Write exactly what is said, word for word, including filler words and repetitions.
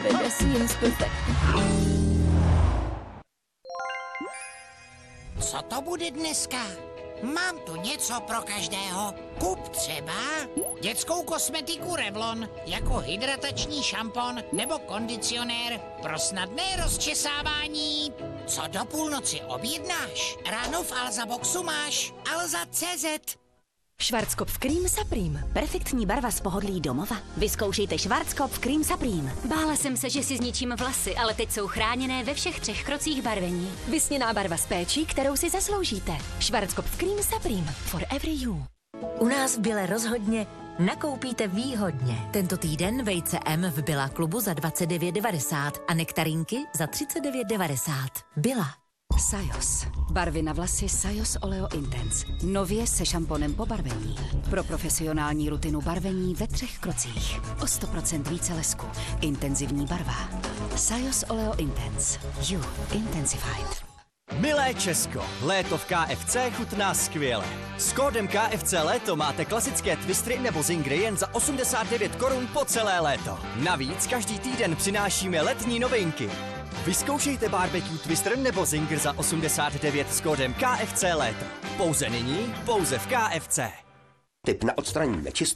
Das seems perfect. Co to bude dneska? Mám tu něco pro každého. Kup třeba dětskou kosmetiku Revlon jako hydratační šampon nebo kondicionér pro snadné rozčesávání. Co do půlnoci objednáš? Ráno v Alza Boxu máš Alza tečka cé zet. Schwarzkopf Cream Supreme. Perfektní barva z pohodlí domova. Vyzkoušejte Schwarzkopf Cream Supreme. Bála jsem se, že si zničím vlasy, ale teď jsou chráněné ve všech třech krocích barvení. Vysněná barva s péčí, kterou si zasloužíte. Schwarzkopf Cream Supreme. For every you. U nás v Bile rozhodně nakoupíte výhodně. Tento týden vejce M v Billa klubu za dvacet devět devadesát a nektarinky za třicet devět devadesát. Billa. Sajos. Barvy na vlasy Sajos Oleo Intense. Nově se šamponem po barvení. Pro profesionální rutinu barvení ve třech krocích. O sto procent více lesku. Intenzivní barva. Sajos Oleo Intense. You Intensified. Milé Česko, léto v K F C chutná skvěle. S kódem K F C léto máte klasické twistry nebo zingry jen za osmdesát devět korun po celé léto. Navíc každý týden přinášíme letní novinky. Vyzkoušejte barbecue twister nebo zinger za osmdesát devět s kódem K F C léto. Pouze nyní, pouze v K F C. Tip na odstranění nečistoty